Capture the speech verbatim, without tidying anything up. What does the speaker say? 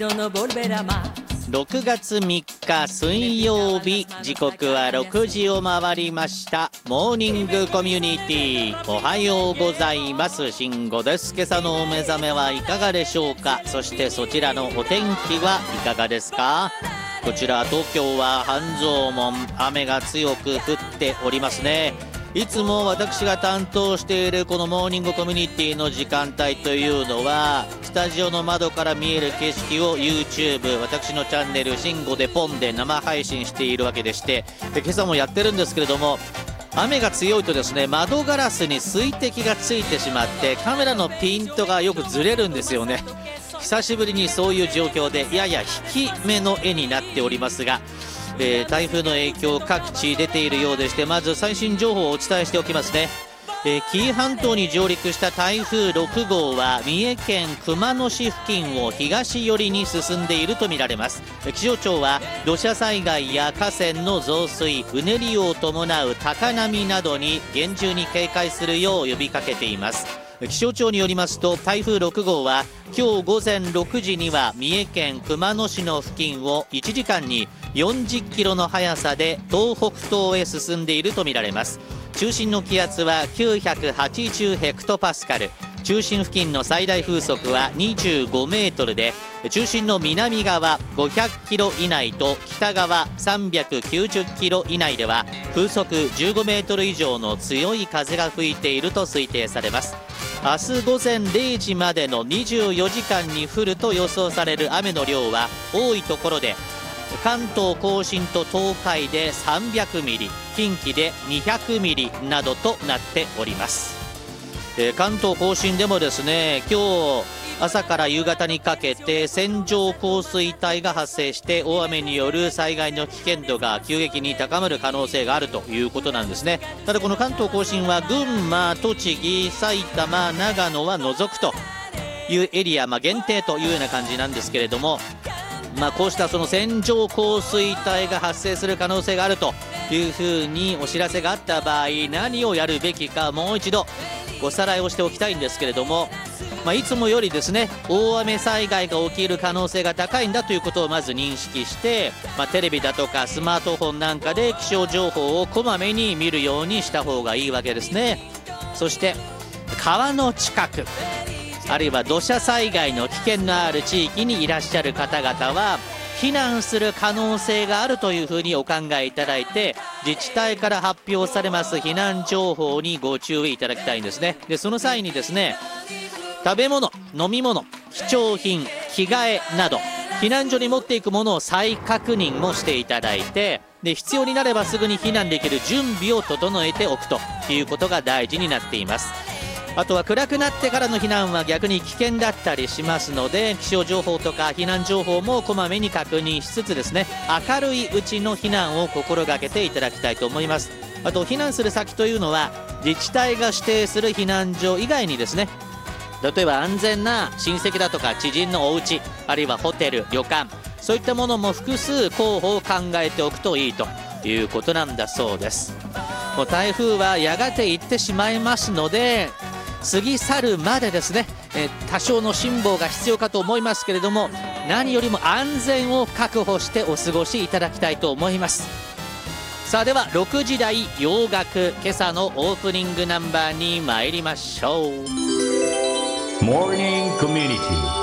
ろくがつみっか水曜日、時刻はろくじを回りました。モーニングコミュニティ、おはようございます。慎吾です。今朝のお目覚めはいかがでしょうか。そしてそちらのお天気はいかがですか。こちら東京は半蔵門、雨が強く降っておりますね。いつも私が担当しているこのモーニングコミュニティの時間帯というのは、スタジオの窓から見える景色を YouTube、 私のチャンネル慎吾でポンで生配信しているわけでして、で今朝もやってるんですけれども、雨が強いとですね、窓ガラスに水滴がついてしまってカメラのピントがよくずれるんですよね。久しぶりにそういう状況でやや引き目の絵になっておりますが、えー、台風の影響各地出ているようでして、まず最新情報をお伝えしておきますね。えー、紀伊半島に上陸した台風ろくごうは三重県熊野市付近を東寄りに進んでいるとみられます。気象庁は土砂災害や河川の増水、うねりを伴う高波などに厳重に警戒するよう呼びかけています。気象庁によりますと、台風ろくごうは今日午前ろくじには三重県熊野市の付近をいちじかんによんじゅっキロの速さで東北東へ進んでいるとみられます。中心の気圧はきゅうひゃくはちじゅうヘクトパスカル、中心付近の最大風速はにじゅうごメートルで、中心の南側ごひゃくキロ以内と北側さんびゃくきゅうじゅっキロ以内では風速じゅうごメートル以上の強い風が吹いていると推定されます。明日午前れいじまでのにじゅうよじかんに降ると予想される雨の量は、多いところで関東甲信と東海でさんびゃくミリ、近畿でにひゃくミリなどとなっております。えー、関東甲信でもですね、今日朝から夕方にかけて線状降水帯が発生して、大雨による災害の危険度が急激に高まる可能性があるということなんですね。ただこの関東甲信は群馬、栃木、埼玉、長野は除くというエリア、まあ、限定というような感じなんですけれども、まあ、こうしたその線状降水帯が発生する可能性があるというふうにお知らせがあった場合、何をやるべきかもう一度おさらいをしておきたいんですけれども、まあ、いつもよりですね、大雨災害が起きる可能性が高いんだということをまず認識して、まあ、テレビだとかスマートフォンなんかで気象情報をこまめに見るようにした方がいいわけですね。そして川の近く、あるいは土砂災害の危険のある地域にいらっしゃる方々は避難する可能性があるというふうにお考えいただいて、自治体から発表されます避難情報にご注意いただきたいんですね。でその際にですね、食べ物、飲み物、貴重品、着替えなど避難所に持っていくものを再確認もしていただいて、で必要になればすぐに避難できる準備を整えておくということが大事になっています。あとは暗くなってからの避難は逆に危険だったりしますので、気象情報とか避難情報もこまめに確認しつつですね、明るいうちの避難を心がけていただきたいと思います。あと避難する先というのは自治体が指定する避難所以外にですね、例えば安全な親戚だとか知人のお家、あるいはホテル、旅館、そういったものも複数候補を考えておくといいということなんだそうです。もう台風はやがて行ってしまいますので、過ぎ去るまでですね、え多少の辛抱が必要かと思いますけれども、何よりも安全を確保してお過ごしいただきたいと思います。さあではろくじ台洋楽、今朝のオープニングナンバーに参りましょう。 モーニングコミュニティ